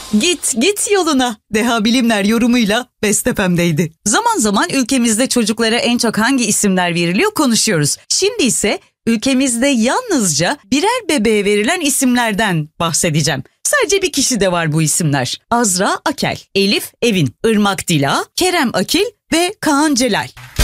Git yoluna. Deha Bilimler yorumuyla Best FM'deydi. Zaman zaman ülkemizde çocuklara en çok hangi isimler veriliyor konuşuyoruz. Şimdi ise ülkemizde yalnızca birer bebeğe verilen isimlerden bahsedeceğim. Sadece bir kişi de var bu isimler. Azra Akel, Elif Evin, Irmak Dila, Kerem Akil ve Kaan Celal.